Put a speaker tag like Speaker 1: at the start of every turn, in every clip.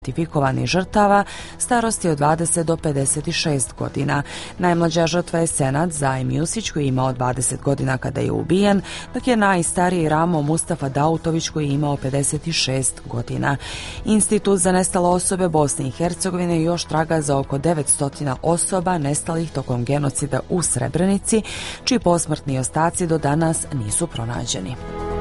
Speaker 1: identifikovanih žrtava starosti od 20 do 56 godina. Najmlađa žrtva je Senad Zaim Jusić koji je imao 20 godina kada je ubijen, dok je najstariji Ramo Mustafa Dautović koji je imao 56 godina. Institut za nestale osobe Bosne i Hercegovine još traga za oko 900 osoba nestalih tokom genocida u Srebrenici, čiji posmrtni ostaci do danas nisu pronađeni.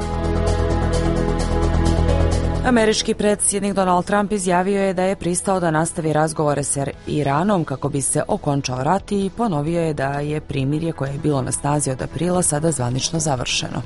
Speaker 1: Američki predsjednik Donald Trump izjavio je da je pristao da nastavi razgovore s Iranom kako bi se okončao rat i ponovio je da je primirje koje je bilo na snazi od aprila sada zvanično završeno.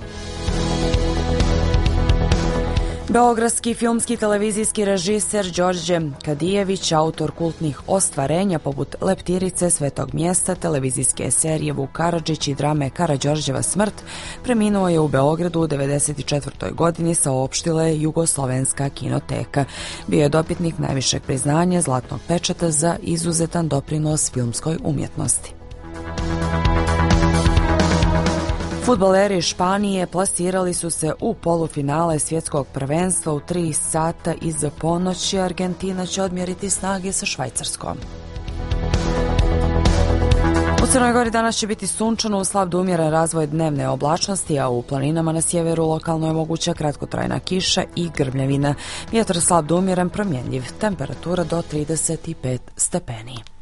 Speaker 1: Beogradski filmski televizijski režiser Đorđe Kadijević, autor kultnih ostvarenja poput Leptirice, Svetog mjesta, televizijske serije Vuk Karadžić i drame Karađorđeva smrt, preminuo je u Beogradu u 1994. godini, saopštila je Jugoslovenska kinoteka. Bio je dobitnik najvišeg priznanja Zlatnog pečata za izuzetan doprinos filmskoj umjetnosti. Fudbaleri Španije plasirali su se u polufinale svjetskog prvenstva u 3 sata iza ponoći. Argentina će odmjeriti snage sa Švajcarskom. U Crnoj Gori danas će biti sunčano uz slab do umjeren razvoj dnevne oblačnosti, a u planinama na sjeveru lokalno je moguća kratkotrajna kiša i grmljavina. Vjetar slab do umjeren, promjenjiv, temperatura do 35 stepeni.